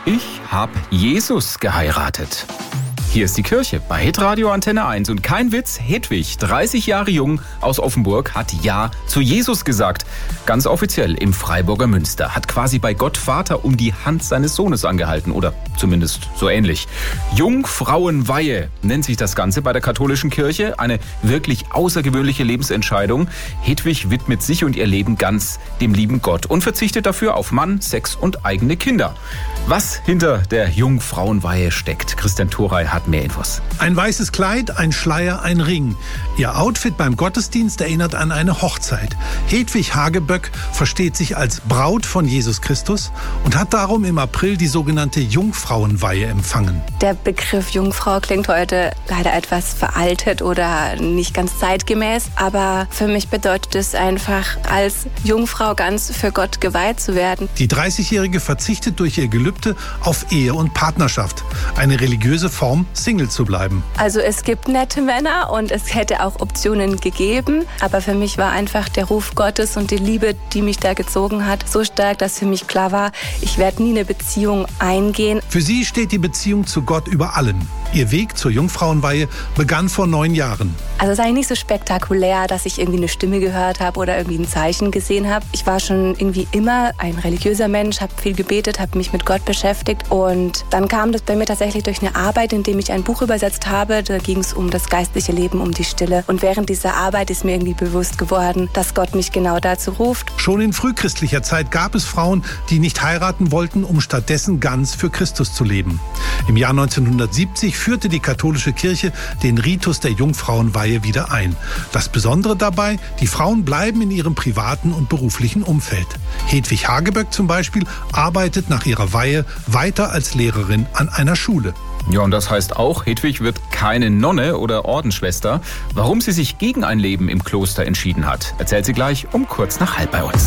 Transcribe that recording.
Ich hab Jesus geheiratet. Hier ist die Kirche bei Hitradio Antenne 1 und kein Witz, Hedwig, 30 Jahre jung aus Offenburg, hat Ja zu Jesus gesagt. Ganz offiziell im Freiburger Münster, hat quasi bei Gott Vater um die Hand seines Sohnes angehalten oder zumindest so ähnlich. Jungfrauenweihe nennt sich das Ganze bei der katholischen Kirche, eine wirklich außergewöhnliche Lebensentscheidung. Hedwig widmet sich und ihr Leben ganz dem lieben Gott und verzichtet dafür auf Mann, Sex und eigene Kinder. Was hinter der Jungfrauenweihe steckt, Christian Thorey hat mehr Infos. Ein weißes Kleid, ein Schleier, ein Ring. Ihr Outfit beim Gottesdienst erinnert an eine Hochzeit. Hedwig Hageböck versteht sich als Braut von Jesus Christus und hat darum im April die sogenannte Jungfrauenweihe empfangen. Der Begriff Jungfrau klingt heute leider etwas veraltet oder nicht ganz zeitgemäß, aber für mich bedeutet es einfach, als Jungfrau ganz für Gott geweiht zu werden. Die 30-Jährige verzichtet durch ihr Gelübde auf Ehe und Partnerschaft. Eine religiöse Form, Single zu bleiben. Also es gibt nette Männer und es hätte auch Optionen gegeben, aber für mich war einfach der Ruf Gottes und die Liebe, die mich da gezogen hat, so stark, dass für mich klar war, ich werde nie eine Beziehung eingehen. Für sie steht die Beziehung zu Gott über allem. Ihr Weg zur Jungfrauenweihe begann vor 9 Jahren. Also es ist eigentlich nicht so spektakulär, dass ich irgendwie eine Stimme gehört habe oder irgendwie ein Zeichen gesehen habe. Ich war schon irgendwie immer ein religiöser Mensch, habe viel gebetet, habe mich mit Gott beschäftigt und dann kam das bei mir tatsächlich durch eine Arbeit, in dem ich ein Buch übersetzt habe. Da ging es um das geistliche Leben, um die Stille. Und während dieser Arbeit ist mir irgendwie bewusst geworden, dass Gott mich genau dazu ruft. Schon in frühchristlicher Zeit gab es Frauen, die nicht heiraten wollten, um stattdessen ganz für Christus zu leben. Im Jahr 1970 führte die katholische Kirche den Ritus der Jungfrauenweihe wieder ein. Das Besondere dabei, die Frauen bleiben in ihrem privaten und beruflichen Umfeld. Hedwig Hageböck zum Beispiel arbeitet nach ihrer Weihe weiter als Lehrerin an einer Schule. Ja, und das heißt auch, Hedwig wird keine Nonne oder Ordensschwester. Warum sie sich gegen ein Leben im Kloster entschieden hat, erzählt sie gleich um kurz nach halb bei uns.